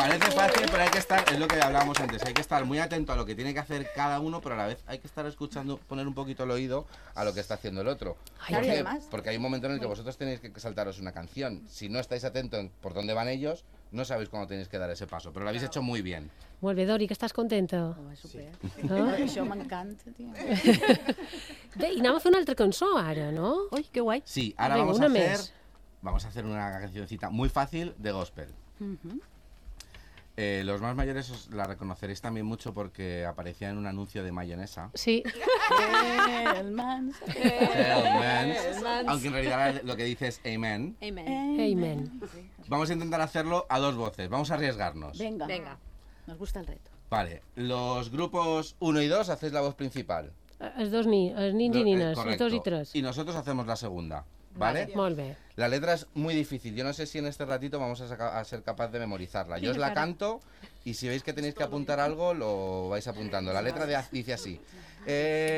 Parece fácil, pero hay que estar, es lo que hablábamos antes, hay que estar muy atento a lo que tiene que hacer cada uno, pero a la vez hay que estar escuchando, poner un poquito el oído a lo que está haciendo el otro. ¿Por qué? Porque hay un momento en el que vosotros tenéis que saltaros una canción. Si no estáis atentos por dónde van ellos, no sabéis cuándo tenéis que dar ese paso, però l'habéis hecho muy bien. Molt bé, Dori, que estàs contenta? Super. No? Això m'encanta, tio. Bé, i anem a fer una altra cançó ara, no? Ui, que guai. Sí, ahora Venga, vamos a hacer una cancioncita muy fácil de gospel. Los más mayores la reconoceréis también mucho porque aparecía en un anuncio de mayonesa. Sí. Hellmans. Aunque en realidad lo que dice es amen. Amen. Vamos a intentar hacerlo a dos voces, vamos a arriesgarnos. Venga. Venga. Nos gusta el reto. Vale, los grupos 1 y 2 hacéis la voz principal. Els dos els nins i nines, els Correcto. 2 i 3. Y nosotros hacemos la segunda, ¿vale? Molt bé. La letra es muy difícil, yo no sé si en este ratito vamos a ser capaz de memorizarla. Yo os la canto y si veis que tenéis que apuntar algo, lo vais apuntando. La letra dice así.